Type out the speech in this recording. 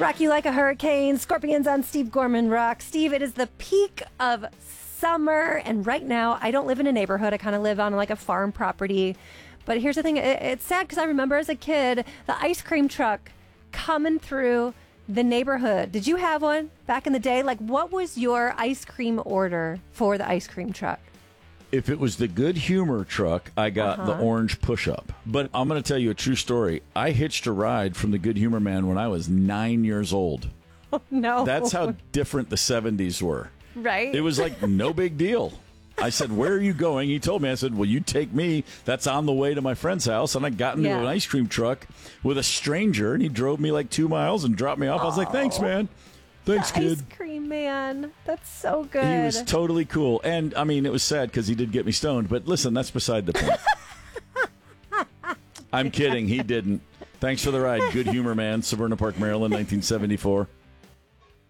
Rock You Like a Hurricane, Scorpions on Steve Gorman Rock. Steve, it is the peak of summer, and right now I don't live in a neighborhood. I kind of live on like a farm property. But here's the thing, it's sad because I remember as a kid, the ice cream truck coming through the neighborhood. Did you have one back in the day? Like, what was your ice cream order for the ice cream truck? If it was the Good Humor truck, I got the orange push-up. But I'm going to tell you a true story. I hitched a ride from the Good Humor Man when I was 9 years old. Oh, no. That's how different the 70s were. Right? It was like no big deal. I said, where are you going? He told me. I said, well, you take me. That's on the way to my friend's house. And I got into an ice cream truck with a stranger, and he drove me like 2 miles and dropped me off. I was like, thanks, man. Thanks, kid. Ice cream man. That's so good. He was totally cool. And, I mean, it was sad because he did get me stoned. But listen, that's beside the point. I'm kidding. He didn't. Thanks for the ride. Good Humor Man, Severna Park, Maryland, 1974.